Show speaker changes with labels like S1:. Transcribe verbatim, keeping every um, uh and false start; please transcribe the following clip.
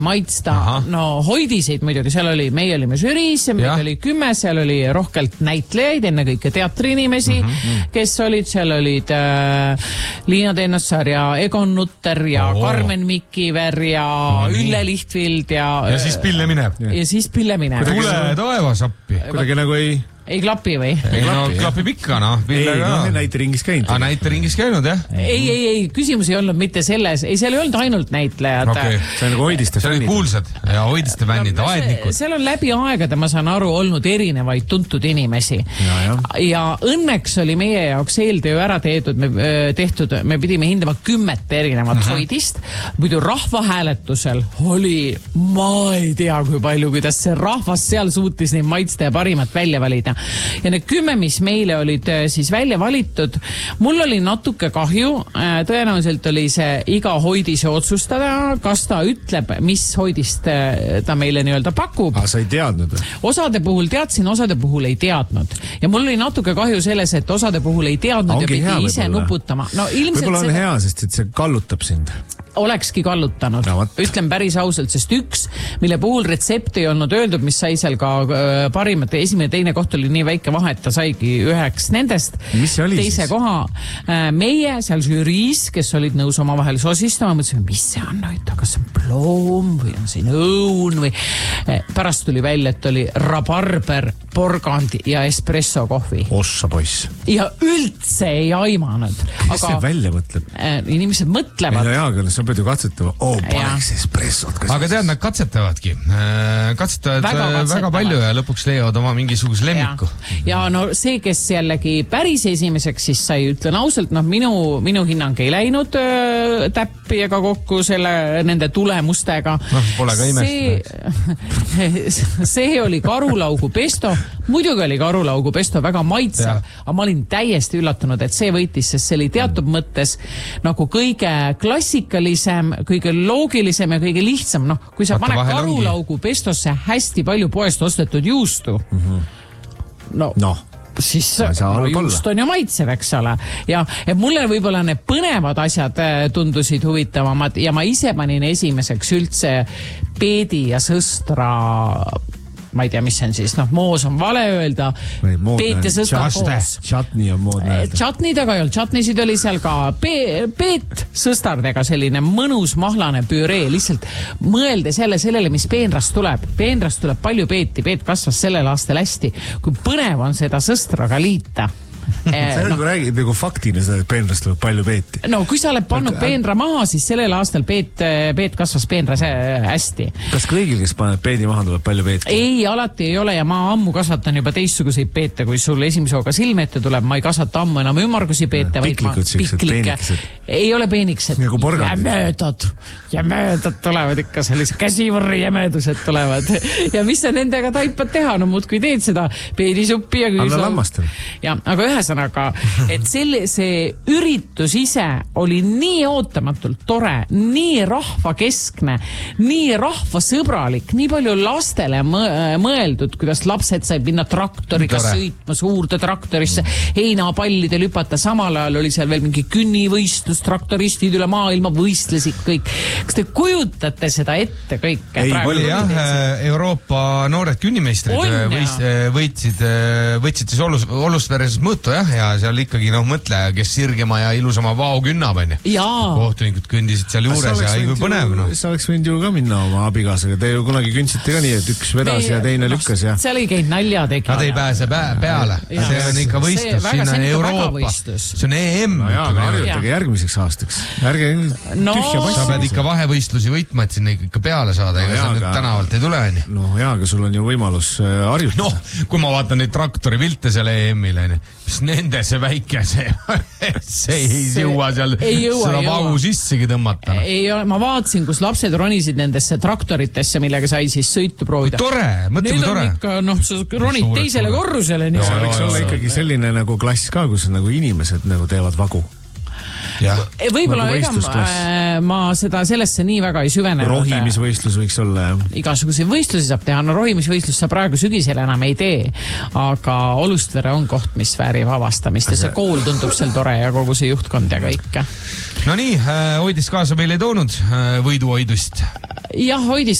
S1: maitsta. Aha. No hoidiseid muidugi, seal oli, meie olime žüriis, meil oli kümme, seal oli rohkelt näitlejaid, enne kõike teatriinimesi, mm-hmm. kes olid, seal olid äh, Liina Teenassaar ja Egon Nutter ja oh. Karmen Mikiver ja oh, Ülle Lihtvild ja
S2: ja siis Pille Minev.
S1: Ja siis Pille Minev.
S2: Tule taevas appi.
S3: Kuidagi nagu ei
S1: ei klapi või?
S2: Ei, no klapib ikka, noh.
S3: Ei, no, näite ringis käinud.
S2: Ah, näite ringis käinud, jah?
S1: Ei, ei, ei, küsimus ei olnud mitte selles. Ei, seal ei olnud ainult näitlejad.
S2: Okay.
S3: See on nagu hoidiste
S2: fännid. See oli kuulsad ja hoidiste fännid, no, aednikud.
S1: Seal on läbi aegade, ma saan aru, olnud erinevaid tuntud inimesi. Ja, ja. ja õnneks oli meie jaoks eeltöö ära tehtud, me, tehtud, me pidime hindama kümmet erinevat uh-huh. hoidist. Muidu rahvahääletusel oli, ma ei tea kui palju, kuidas see rahvas seal suutis neid maitsta ja parimat välja valida. Ja need kümme, mis meile olid siis välja valitud, mul oli natuke kahju, tõenäoliselt oli see iga hoidise otsustada, kas ta ütleb, mis hoidist ta meile nii-öelda pakub.
S3: Aga sa ei teadnud?
S1: Osade puhul teadsin, osade puhul ei teadnud. Ja mul oli natuke kahju selles, et osade puhul ei teadnud Ongi ja pidi ise nuputama. No,
S3: võib-olla on seda... hea, sest et see kallutab sind.
S1: Olekski kallutanud. No, ütlen päris ausalt, sest üks, mille puhul retsept ei olnud öeldud, mis sai seal ka parimat, esimene teine koht oli nii väike vahe, et ta saigi üheks nendest.
S3: Mis see oli
S1: teise
S3: siis?
S1: Koha meie seal žüriis, kes olid nõus oma vahel sosistama, mõtlesin, mis see on, kas see on ploom või on siin õun või pärast tuli välja, et oli rabarber, porgand ja espresso kohvi.
S3: Ossa poiss.
S1: Ja üldse ei aimanud.
S3: Mis aga, see välja mõtleb?
S1: Inimesed mõtlevad.
S3: Ei, no jaa, sa pead ju katsetama. Oo, oh, paneks espressot.
S2: Aga tead, nad katsetavadki. Katsetavad väga, väga palju ja lõpuks leiavad oma mingisuguse lemmiku.
S1: Ja, ja no see, kes jällegi päris esimeseks siis sai, ütlen ausalt, noh, minu, minu hinnang ei läinud öö, täppi ega kokku selle, nende tulemustega.
S2: Noh, pole ka imest.
S1: See, see oli karulaugu pesto. Muidugi oli karulaugu pesto väga maitsev, aga ma olin täiesti üllatunud, et see võitis, sest see oli teatud mõttes nagu kõige klassikalisem, kõige loogilisem ja kõige lihtsam. Noh, kui sa pane karulaugu pestosse hästi palju poest ostetud juustu, mm-hmm. no, no siis no, juust on ju maitsev, eks ole. Ja et mulle võib-olla need põnevad asjad tundusid huvitavamad ja ma ise panin esimeseks üldse peedi ja sõstra, ma ei tea, mis on siis, noh, moos on vale öelda, peet ja sõstra koos.
S3: Chutney on moodne öelda.
S1: Chutney taga ei olnud, chutneysid oli seal ka pe- peet sõstardega selline mõnus mahlane püree, lihtsalt mõeldes jälle sellele, mis peenrast tuleb. Peenrast tuleb palju peeti, peet kasvas sellel aastal hästi, kui põnev on seda sõstraga liita.
S3: sa no, nagu räägid nagu faktina seda, et peenrast tuleb palju peeti.
S1: No kui sa oled pannud peenra maha, siis sellel aastal peet, peet kasvas peenras hästi.
S3: Kas kõigil, kes paned peedi maha, tuleb palju peeti?
S1: Ei, alati ei ole ja ma ammu kasvatan juba teistsuguseid peete, kui sul esimese hooga silme ette tuleb, ma ei kasvata ammu enam ümmargusi peete, vaid ma piklikke. Ei ole peeniksed.
S3: Nagu
S1: jämöödad. Jämöödad tulevad ikka sellise käsivõrri jämöödused tulevad. Ja mis sa nendega taipad teha? No muud kui teed seda peedisuppi ja
S3: küüsa. Anna lammastel.
S1: Ja, aga ühesõnaga, et selle, see üritus ise oli nii ootamatult tore, nii rahvakeskne, nii rahvasõbralik, nii palju lastele mõeldud, kuidas lapsed said minna traktoriga tore. Sõitma suurde traktorisse, heinapallide lüpata, samal ajal oli seal veel mingi künnivõistlus, traktoristid üle maailma võistlesid kõik. Kas te kujutate seda ette kõik?
S2: Ei, oli jah, Euroopa noored künnimeistrid võist, võitsid, võitsid siis Olus, Olusveres mõõtu, jah, ja seal ikkagi, noh, mõtle, kes sirgema ja ilusama vao künnab, on ju. Kohtunikud kõndisid seal juures ja ei kui põnev, noh.
S3: Sa oleks võinud ju ka minna oma abikaasaga. Te ju kunagi kündsite ka nii, et üks vedas Me, ja teine no, lükkas, jah.
S1: Seal ei käinud nalja tegi.
S2: Nad ei pääse pä- peale. Ja, see on ikka võistlus, see, siin on Euroopa. See on E M.
S3: No jaa, aga harjutage järgmiseks aastaks. Ärge
S1: no,
S3: tühja passi.
S2: Sa pead ikka vahevõistlusi võitma, et sinna ikka peale saada. Ega no, see nüüd tänavalt ei tule, on ju.
S3: No jaa, aga sul on ju võimalus harjutada.
S2: No, kui ma vaatan neid traktori pilte selle E M-il, on ju, mis nende see väike, see, see ei see jõua seal ei jõua, seda vagu sissegi tõmmata.
S1: Ei ole, ma vaatasin, kus lapsed ronisid nendesse traktoritesse, millega sai siis sõitu proovida.
S2: Tore, mõtle kui tore.
S1: Ikka, noh, sa ronid Suured teisele korrusele.
S3: See võiks olla ikkagi selline nagu klass ka, kus nagu inimesed nagu teevad vagu.
S1: võib-olla nagu ega ma seda sellesse nii väga ei süvene.
S3: Rohimisvõistlus võiks olla, jah.
S1: Igasuguseid võistlusi saab teha, no rohimisvõistlus sa praegu sügisel enam ei tee, aga Olustvere on koht, mis väärib avastamist ja see kool tundub seal tore ja kogu see juhtkond ja kõik.
S2: No nii, Oidis kaasa meil ei toonud võidu Oidust.
S1: Jah, Oidis